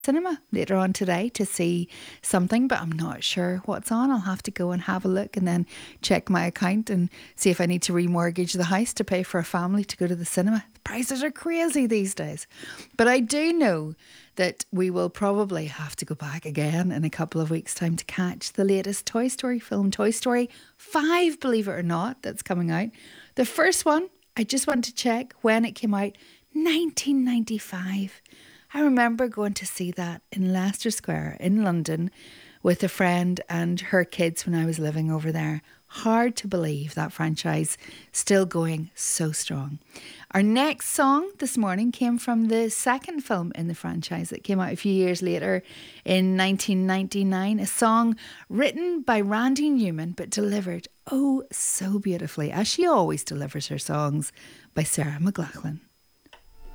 cinema later on today to see something, but I'm not sure what's on. I'll have to go and have a look and then check my account and see if I need to remortgage the house to pay for a family to go to the cinema. The prices are crazy these days. But I do know that we will probably have to go back again in a couple of weeks' time to catch the latest Toy Story film, Toy Story 5, believe it or not, that's coming out. The first one, I just want to check when it came out, 1995. I remember going to see that in Leicester Square in London with a friend and her kids when I was living over there. Hard to believe that franchise still going so strong. Our next song this morning came from the second film in the franchise that came out a few years later in 1999. A song written by Randy Newman but delivered oh so beautifully, as she always delivers her songs, by Sarah McLachlan.